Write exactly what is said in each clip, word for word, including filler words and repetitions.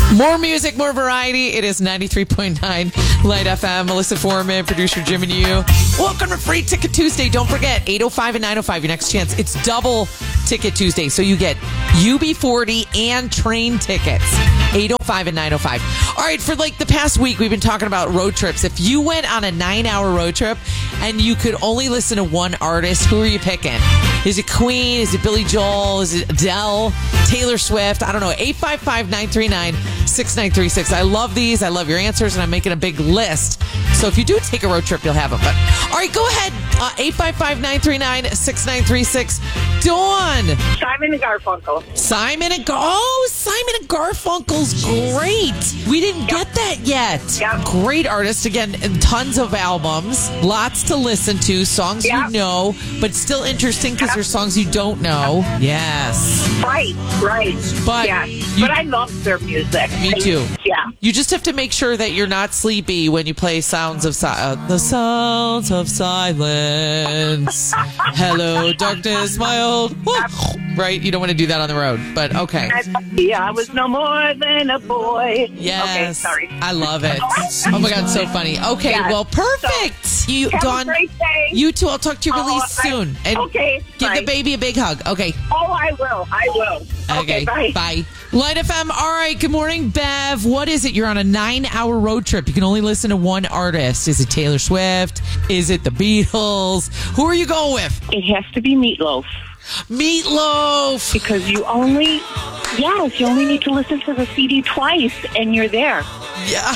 More music, more variety. It is ninety-three point nine Light F M. Melissa Foreman, producer Jim and you. Welcome to Free Ticket Tuesday. Don't forget, eight oh five and nine oh five, your next chance. It's double Ticket Tuesday. So you get U B forty and train tickets. eight oh five and nine oh five. All right, for like the past week, we've been talking about road trips. If you went on a nine-hour road trip and you could only listen to one artist, who are you picking? Is it Queen? Is it Billy Joel? Is it Adele? Taylor Swift? I don't know. eight five five, nine three nine, six nine three six. I love these. I love your answers, and I'm making a big list. So if you do take a road trip, you'll have them. But all right, go ahead. Uh, eight five five, nine three nine, six nine three six. Dawn. Simon and Garfunkel. Simon and Gar- Oh, Simon and Garfunkel's great. We didn't yep. get that yet. Yep. Great artist. Again, tons of albums. Lots to listen to. Songs yep. you know, but still interesting because yep. there's songs you don't know. Yes. Right, right. But, yeah. you, but I love their music. Me too. Yeah. You just have to make sure that you're not sleepy when you play Sounds of si- uh, the Sounds of Silence. Hello, darkness, my old... Right? You don't want to do that on the road, but okay. Yeah, I was no more than a boy. Yes. Okay, sorry. I love it. Oh my God, so funny. Okay, yes. Well, perfect. So, you, have Dawn, a great day. You too. I'll talk to you really oh, soon. I, And okay. Give bye. the baby a big hug. Okay. Oh, I will. I will. Okay, okay bye. Bye. Light F M. All right. Good morning, Bev. What is it? You're on a nine-hour road trip. You can only listen to one artist. Is it Taylor Swift? Is it the Beatles? Who are you going with? It has to be Meatloaf. Meatloaf. Because you only, yes, you only need to listen to the C D twice and you're there. Yeah.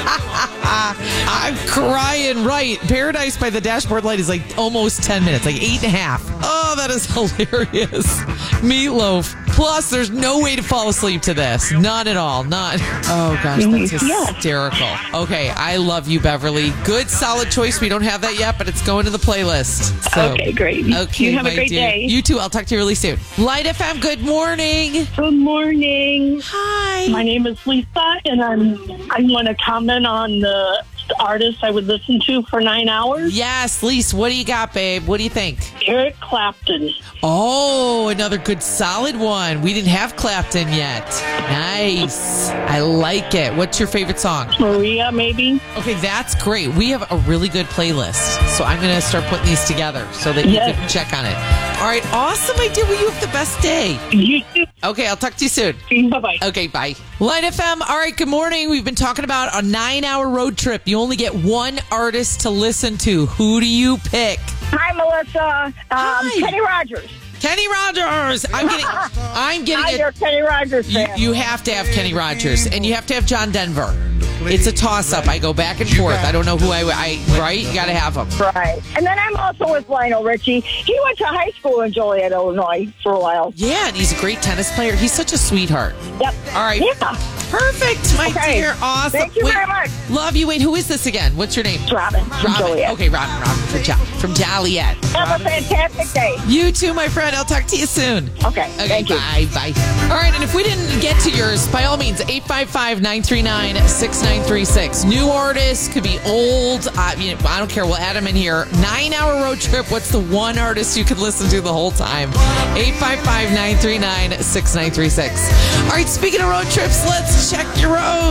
I'm crying, right. Paradise by the Dashboard Light is like almost ten minutes, like eight and a half. Oh, that is hilarious. Meatloaf. Plus, there's no way to fall asleep to this. Not at all. Not. Oh, gosh, that's hysterical. Okay, I love you, Beverly. Good, solid choice. We don't have that yet, but it's going to the playlist. So, okay, great. Okay, you have a great dear. day. You too. I'll talk to you really soon. Light F M, good morning. Good morning. Hi. My name is Lisa, and I'm I want to comment on the artist I would listen to for nine hours. Yes, Lisa, what do you got, babe? What do you think? Eric Clapton. Oh, another good solid one. We didn't have Clapton yet. Nice. I like it. What's your favorite song? Maria, maybe. Okay, that's great. We have a really good playlist, so I'm going to start putting these together so that you yes. can check on it. All right, awesome idea. Well, you have the best day. You too. Okay, I'll talk to you soon. Bye-bye. Okay, bye. Light F M. All right, good morning. We've been talking about a nine-hour road trip. You only get one artist to listen to. Who do you pick? Hi, Melissa. Um, Hi. Kenny Rogers. Kenny Rogers. I'm getting. I'm getting. I'm it. your Kenny Rogers You, fan. you have to have Kenny Rogers, and you have to have John Denver. It's a toss-up. I go back and forth. I don't know who I. I right? You got to have them. Right. And then I'm also with Lionel Richie. He went to high school in Joliet, Illinois, for a while. Yeah, and he's a great tennis player. He's such a sweetheart. Yep. All right. Yeah. Perfect, my Okay. dear. Awesome. Thank you Wait, very much. Love you. Wait, who is this again? What's your name? It's Robin from Robin. Joliet. Okay, Robin. Robin from, jo- from Joliet. Have a fantastic day. You too, my friend. I'll talk to you soon. Okay. Okay, Thank you. bye, bye. All right, and if we didn't get to yours, by all means, eight five five, nine three nine, six nine three six. New artists, could be old. I mean, I don't care. We'll add them in here. Nine-hour road trip. What's the one artist you could listen to the whole time? eight five five, nine three nine, six nine three six. All right, speaking of road trips, let's check your roads.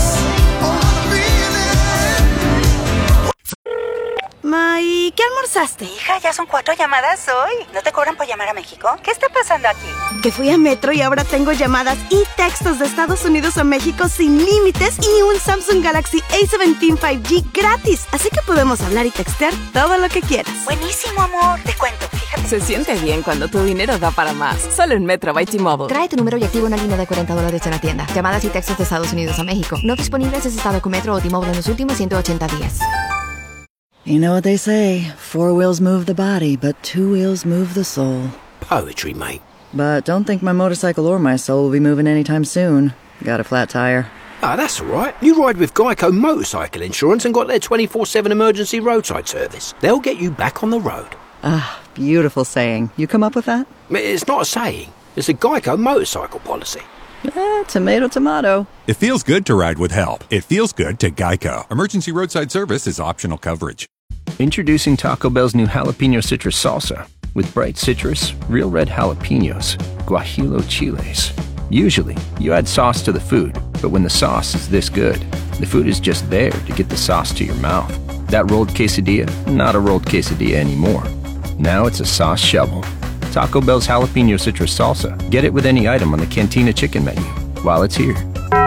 Ma, ¿y qué almorzaste? Hija, ya son cuatro llamadas hoy. ¿No te cobran por llamar a México? ¿Qué está pasando aquí? Que fui a Metro y ahora tengo llamadas y textos de Estados Unidos a México sin límites y un Samsung Galaxy A diecisiete cinco G gratis. Así que podemos hablar y textear todo lo que quieras. Buenísimo, amor. Te cuento, fíjate. Se siente bien cuando tu dinero da para más. Solo en Metro by T-Mobile. Trae tu número y activa una línea de cuarenta dólares en la tienda. Llamadas y textos de Estados Unidos a México. No disponibles en estado con Metro o T-Mobile en los últimos ciento ochenta días. You know what they say, four wheels move the body, but two wheels move the soul. Poetry, mate. But don't think my motorcycle or my soul will be moving anytime soon. Got a flat tire. Ah, that's all right. You ride with Geico Motorcycle Insurance and got their twenty-four seven emergency roadside service. They'll get you back on the road. Ah, beautiful saying. You come up with that? It's not a saying. It's a Geico motorcycle policy. Eh, tomato, tomato. It feels good to ride with help. It feels good to Geico. Emergency roadside service is optional coverage. Introducing Taco Bell's new jalapeno citrus salsa. With bright citrus, real red jalapenos, guajillo chiles. Usually, you add sauce to the food, But when the sauce is this good, the food is just there to get the sauce to your mouth. That rolled quesadilla, not a rolled quesadilla anymore. Now it's a sauce shovel. Taco Bell's jalapeno citrus salsa. Get it with any item on the Cantina chicken menu while it's here.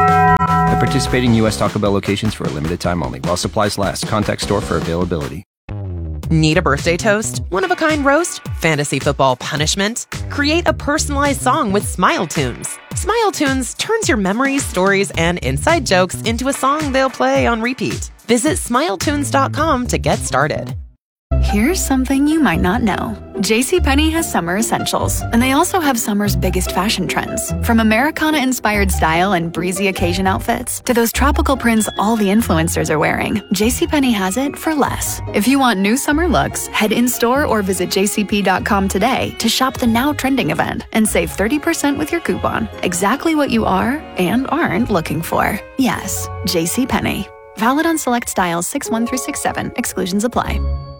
At participating U S Taco Bell locations for a limited time only. While supplies last. Contact store for availability. Need a birthday toast? One-of-a-kind roast? Fantasy football punishment? Create a personalized song with Smile Tunes. Smile Tunes turns your memories, stories, and inside jokes into a song they'll play on repeat. Visit smile tunes dot com to get started. Here's something you might not know. JCPenney has summer essentials, and they also have summer's biggest fashion trends. From Americana-inspired style and breezy occasion outfits to those tropical prints all the influencers are wearing, JCPenney has it for less. If you want new summer looks, head in-store or visit j c p dot com today to shop the now trending event and save thirty percent with your coupon. Exactly what you are and aren't looking for. Yes, JCPenney. Valid on select styles six one through six seven. Exclusions apply.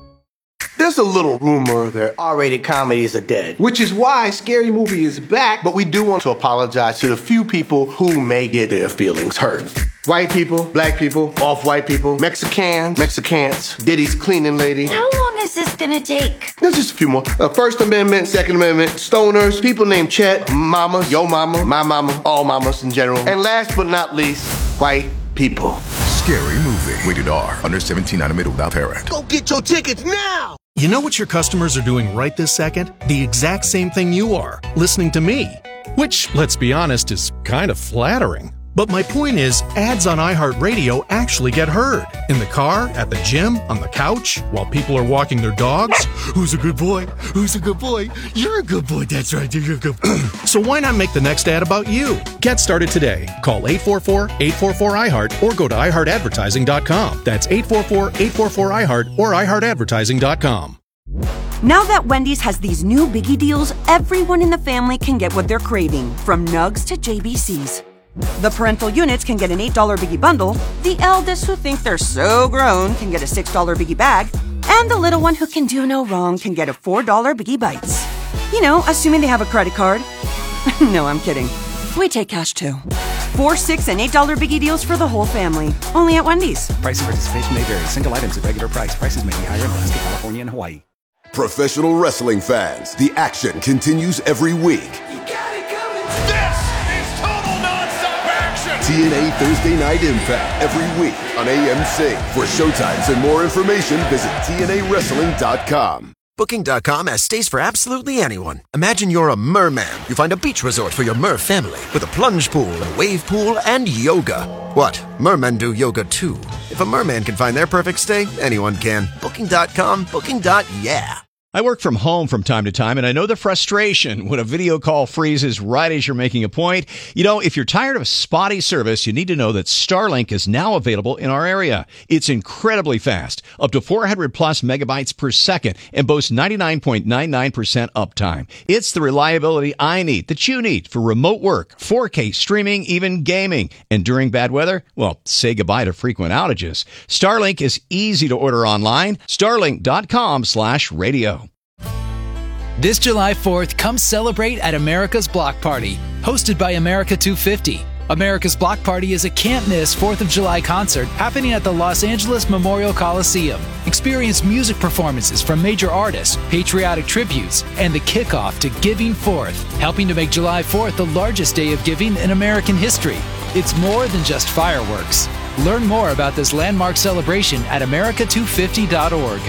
There's a little rumor that R-rated comedies are dead, which is why Scary Movie is back, but we do want to apologize to the few people who may get their feelings hurt. White people, black people, off-white people, Mexicans, Mexicans, Diddy's cleaning lady. How long is this gonna take? There's just a few more. Uh, First Amendment, Second Amendment, stoners, people named Chet, mamas, yo mama, my mama, all mamas in general. And last but not least, white people. Scary Movie. Rated R. Under seventeen, animated without parent. Go get your tickets now! You know what your customers are doing right this second? The exact same thing you are, listening to me. Which, let's be honest, is kind of flattering. But my point is, ads on iHeartRadio actually get heard. In the car, at the gym, on the couch, while people are walking their dogs. Who's a good boy? Who's a good boy? You're a good boy, that's right, you're a good boy. So why not make the next ad about you? Get started today. Call eight four four, eight four four, I heart or go to i heart advertising dot com. That's eight four four, eight four four, I heart or i heart advertising dot com. Now that Wendy's has these new biggie deals, everyone in the family can get what they're craving, from nugs to J B Cs. The parental units can get an eight dollar biggie bundle, the eldest who think they're so grown can get a six dollar biggie bag, and the little one who can do no wrong can get a four dollar biggie bites. You know, assuming they have a credit card. No, I'm kidding. We take cash too. Four, six, and eight dollar biggie deals for the whole family. Only at Wendy's. Price and participation may vary. Single items at regular price. Prices may be higher in Alaska, California, and Hawaii. Professional wrestling fans, the action continues every week. T N A Thursday Night Impact every week on A M C. For showtimes and more information, visit T N A wrestling dot com. Booking dot com has stays for absolutely anyone. Imagine you're a merman. You find a beach resort for your mer family with a plunge pool, a wave pool, and yoga. What? Mermen do yoga too. If a merman can find their perfect stay, anyone can. Booking dot com, booking. Yeah. I work from home from time to time, and I know the frustration when a video call freezes right as you're making a point. You know, if you're tired of spotty service, you need to know that Starlink is now available in our area. It's incredibly fast, up to four hundred plus megabytes per second, and boasts ninety-nine point nine nine percent uptime. It's the reliability I need, that you need, for remote work, four K streaming, even gaming. And during bad weather, well, say goodbye to frequent outages. Starlink is easy to order online. Starlink dot com slash radio. This July fourth, come celebrate at America's Block Party, hosted by America two fifty. America's Block Party is a can't-miss fourth of July concert happening at the Los Angeles Memorial Coliseum. Experience music performances from major artists, patriotic tributes, and the kickoff to Giving Fourth, helping to make July fourth the largest day of giving in American history. It's more than just fireworks. Learn more about this landmark celebration at america two fifty dot org.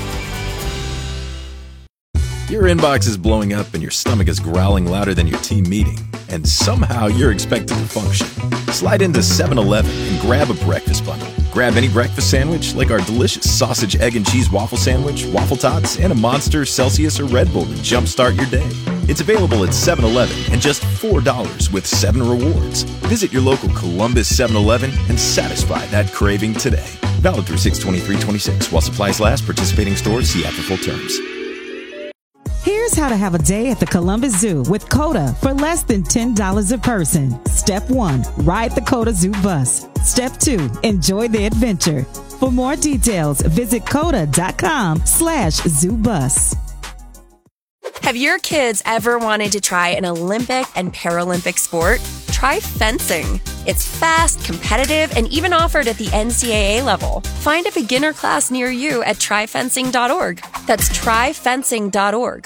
Your inbox is blowing up and your stomach is growling louder than your team meeting, and somehow you're expected to function. Slide into seven eleven and grab a breakfast bundle. Grab any breakfast sandwich, like our delicious sausage, egg, and cheese waffle sandwich, waffle tots, and a Monster, Celsius, or Red Bull to jumpstart your day. It's available at seven eleven and just four dollars with seven rewards. Visit your local Columbus seven eleven and satisfy that craving today. Valid through six twenty-three twenty-six. While supplies last, participating stores, see app for full terms. Here's how to have a day at the Columbus Zoo with COTA for less than ten dollars a person. Step one, ride the COTA Zoo bus. Step two, enjoy the adventure. For more details, visit COTA dot com slash zoo bus. Have your kids ever wanted to try an Olympic and Paralympic sport? Try fencing. It's fast, competitive, and even offered at the N C double A level. Find a beginner class near you at try fencing dot org. That's try fencing dot org.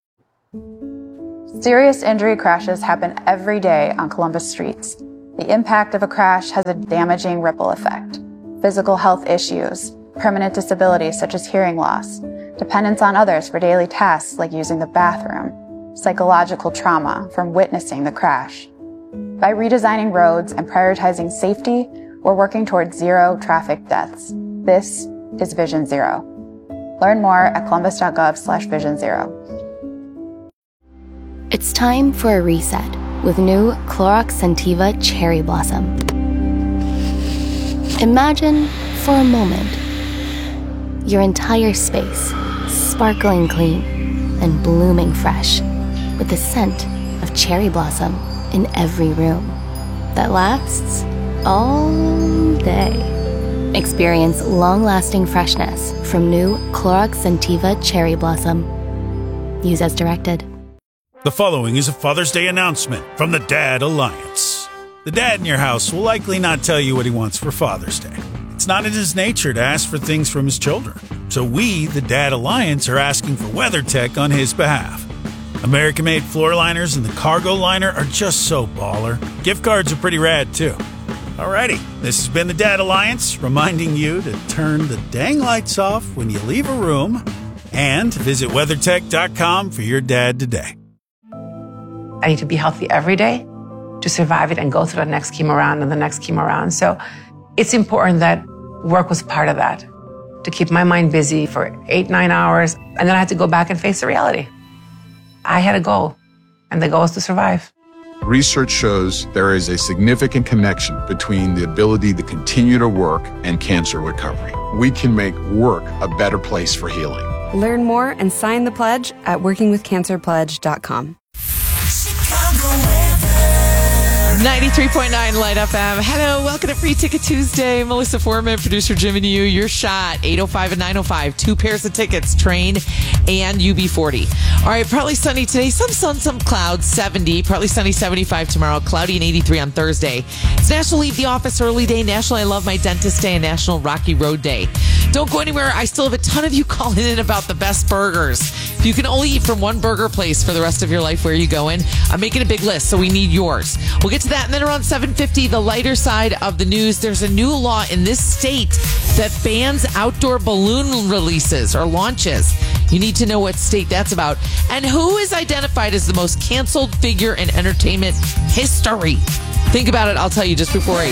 Serious injury crashes happen every day on Columbus streets. The impact of a crash has a damaging ripple effect. Physical health issues, permanent disabilities such as hearing loss, dependence on others for daily tasks like using the bathroom, psychological trauma from witnessing the crash. By redesigning roads and prioritizing safety, we're working towards zero traffic deaths. This is Vision Zero. Learn more at columbus.gov slash vision zero. It's time for a reset with new Clorox Scentiva Cherry Blossom. Imagine for a moment your entire space sparkling clean and blooming fresh with the scent of cherry blossom in every room that lasts all day. Experience long-lasting freshness from new Clorox Scentiva Cherry Blossom. Use as directed. The following is a Father's Day announcement from the Dad Alliance. The dad in your house will likely not tell you what he wants for Father's Day. It's not in his nature to ask for things from his children. So we, the Dad Alliance, are asking for WeatherTech on his behalf. American-made floor liners and the cargo liner are just so baller. Gift cards are pretty rad, too. Alrighty, this has been the Dad Alliance, reminding you to turn the dang lights off when you leave a room and visit weathertech dot com for your dad today. I need to be healthy every day to survive it and go through the next chemo round and the next chemo round. So it's important that work was part of that, to keep my mind busy for eight, nine hours. And then I had to go back and face the reality. I had a goal, and the goal was to survive. Research shows there is a significant connection between the ability to continue to work and cancer recovery. We can make work a better place for healing. Learn more and sign the pledge at working with cancer pledge dot com. ninety-three point nine Light F M. Hello, welcome to Free Ticket Tuesday. Melissa Foreman, producer Jim and you. Your shot, eight oh five and nine oh five. Two pairs of tickets, train and U B forty. All right, partly sunny today. Some sun, some clouds, seventy. Partly sunny, seventy-five tomorrow. Cloudy and eighty-three on Thursday. It's National Leave the Office Early Day, National I Love My Dentist Day, and National Rocky Road Day. Don't go anywhere. I still have a ton of you calling in about the best burgers. If you can only eat from one burger place for the rest of your life, where are you going? I'm making a big list, so we need yours. We'll get to that, and then around seven fifty, the lighter side of the news. There's a new law in this state that bans outdoor balloon releases or launches. You need to know what state that's about. And who is identified as the most canceled figure in entertainment history? Think about it. I'll tell you just before eight.